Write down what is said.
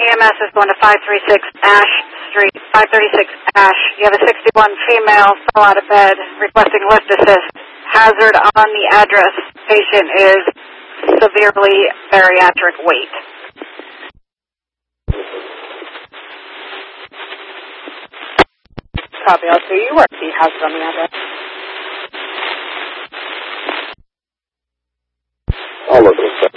EMS is going to 536 Ash Street, 536 Ash. You have a 61 female, fell out of bed, requesting lift assist. Hazard on the address. Patient is severely bariatric weight. Copy, I'll see you. What's the hazard on the address? I'll look at it.